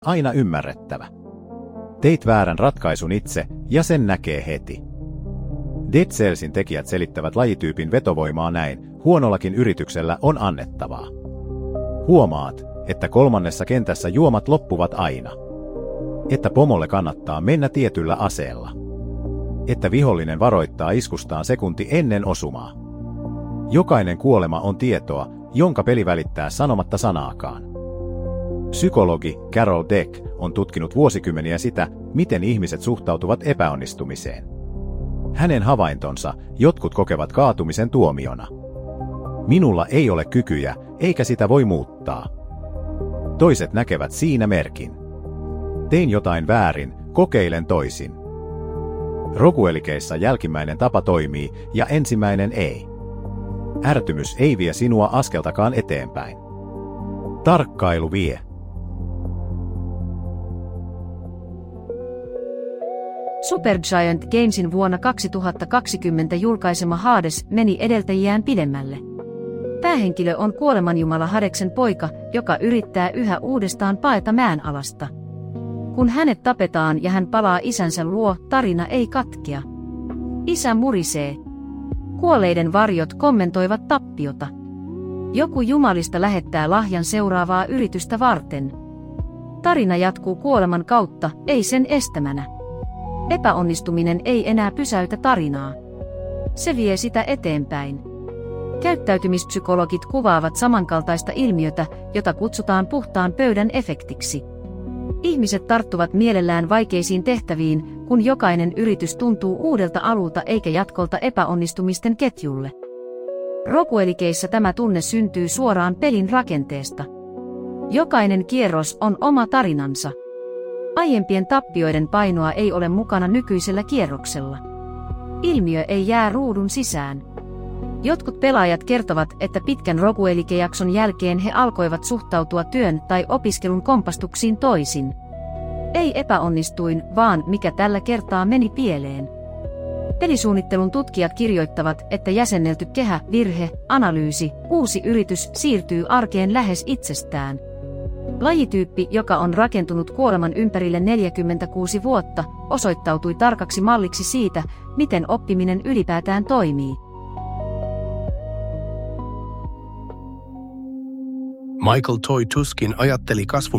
aina ymmärrettävä. Teit väärän ratkaisun itse ja sen näkee heti. Dead Cellsin tekijät selittävät lajityypin vetovoimaa näin: huonollakin yrityksellä on annettavaa. Huomaat, että 3. kentässä juomat loppuvat aina. Että pomolle kannattaa mennä tietyllä aseella. Että vihollinen varoittaa iskustaan sekunti ennen osumaa. Jokainen kuolema on tietoa, jonka peli välittää sanomatta sanaakaan. Psykologi Carol Dweck on tutkinut vuosikymmeniä sitä, miten ihmiset suhtautuvat epäonnistumiseen. Hänen havaintonsa: jotkut kokevat kaatumisen tuomiona. Minulla ei ole kykyjä, eikä sitä voi muuttaa. Toiset näkevät siinä merkin. Tein jotain väärin, kokeilen toisin. Roguelikeissa jälkimmäinen tapa toimii ja ensimmäinen ei. Ärtymys ei vie sinua askeltakaan eteenpäin. Tarkkailu vie. Supergiant Gamesin vuonna 2020 julkaisema Hades meni edeltäjiään pidemmälle. Päähenkilö on kuolemanjumala Hadeksen poika, joka yrittää yhä uudestaan paeta mäenalasta. Kun hänet tapetaan ja hän palaa isänsä luo, tarina ei katkea. Isä murisee. Kuolleiden varjot kommentoivat tappiota. Joku jumalista lähettää lahjan seuraavaa yritystä varten. Tarina jatkuu kuoleman kautta, ei sen estämänä. Epäonnistuminen ei enää pysäytä tarinaa. Se vie sitä eteenpäin. Käyttäytymispsykologit kuvaavat samankaltaista ilmiötä, jota kutsutaan puhtaan pöydän efektiksi. Ihmiset tarttuvat mielellään vaikeisiin tehtäviin, kun jokainen yritys tuntuu uudelta alulta eikä jatkolta epäonnistumisten ketjulle. Roguelikeissa tämä tunne syntyy suoraan pelin rakenteesta. Jokainen kierros on oma tarinansa. Aiempien tappioiden painoa ei ole mukana nykyisellä kierroksella. Ilmiö ei jää ruudun sisään. Jotkut pelaajat kertovat, että pitkän Roguelike-jakson jälkeen he alkoivat suhtautua työn tai opiskelun kompastuksiin toisin. Ei epäonnistuin, vaan mikä tällä kertaa meni pieleen. Pelisuunnittelun tutkijat kirjoittavat, että jäsennelty kehä, virhe, analyysi, uusi yritys siirtyy arkeen lähes itsestään. Lajityyppi, joka on rakentunut kuoleman ympärille 46 vuotta, osoittautui tarkaksi malliksi siitä, miten oppiminen ylipäätään toimii. Michael Toy Tuskin ajatteli kasvun